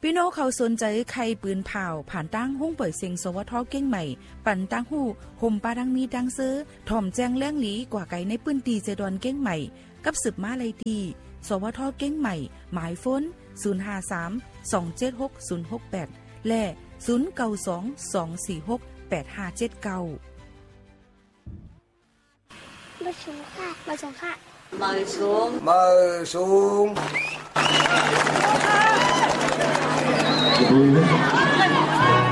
พี่น้องเขาสนใจใครปืนเผาผ่านตั้งห้องเปิดเสียงสวทเก้งใหม่ปั่นตั้งหูห่มปาดังมีดังซื้อถ่อมแจ้งแล้งหลีกว่าไก่ในปื้นตีเจดอนเก้งใหม่กับสืบมาเลยทีสวทเก้งใหม่หมายฝน053276068และ0922468579 มาชมค่ะมาชมค่ะมาชมมาชม